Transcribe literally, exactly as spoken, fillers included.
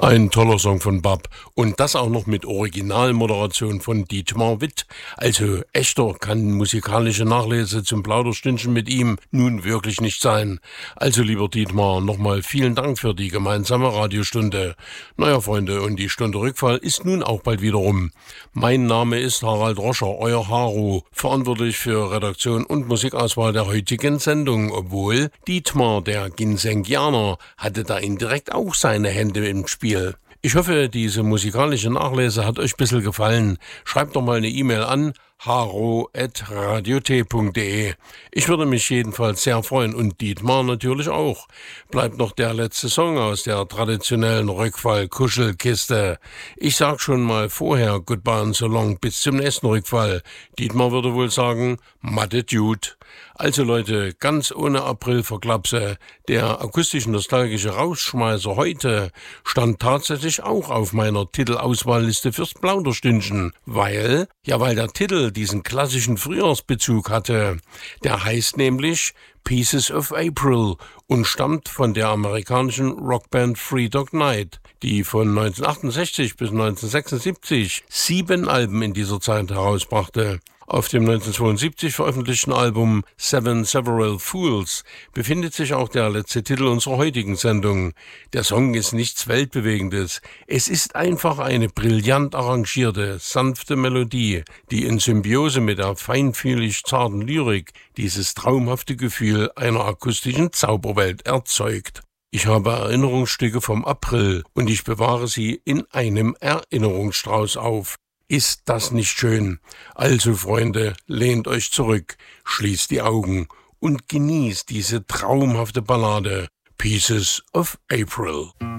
Ein toller Song von Bab und das auch noch mit Originalmoderation von Dietmar Witt. Also echter kann musikalische Nachlese zum Plauderstündchen mit ihm nun wirklich nicht sein. Also lieber Dietmar, nochmal vielen Dank für die gemeinsame Radiostunde. Naja Freunde, und die Stunde Rückfall ist nun auch bald wieder rum. Mein Name ist Harald Roscher, euer Haro, verantwortlich für Redaktion und Musikauswahl der heutigen Sendung, obwohl Dietmar, der Ginsengianer, hatte da indirekt auch seine Hände im Spiel. Ich hoffe, diese musikalische Nachlese hat euch ein bisschen gefallen. Schreibt doch mal eine E-Mail an haro at radio t punkt de. Ich würde mich jedenfalls sehr freuen und Dietmar natürlich auch. Bleibt noch der letzte Song aus der traditionellen Rückfall-Kuschelkiste. Ich sag schon mal vorher Goodbye and so long, bis zum nächsten Rückfall. Dietmar würde wohl sagen, Matte Dude. Also Leute, ganz ohne Aprilverklapse, der akustisch-nostalgische Rausschmeißer heute stand tatsächlich auch auf meiner Titelauswahlliste fürs Plauderstündchen, weil, ja weil der Titel diesen klassischen Frühjahrsbezug hatte. Der heißt nämlich Pieces of April und stammt von der amerikanischen Rockband Three Dog Night, die von neunzehnhundertachtundsechzig bis neunzehnhundertsechsundsiebzig sieben Alben in dieser Zeit herausbrachte. Auf dem neunzehnhundertzweiundsiebzig veröffentlichten Album Seven Several Fools befindet sich auch der letzte Titel unserer heutigen Sendung. Der Song ist nichts Weltbewegendes. Es ist einfach eine brillant arrangierte, sanfte Melodie, die in Symbiose mit der feinfühlig zarten Lyrik dieses traumhafte Gefühl einer akustischen Zauberwelt erzeugt. Ich habe Erinnerungsstücke vom April und ich bewahre sie in einem Erinnerungsstrauß auf. Ist das nicht schön? Also Freunde, lehnt euch zurück, schließt die Augen und genießt diese traumhafte Ballade Pieces of April.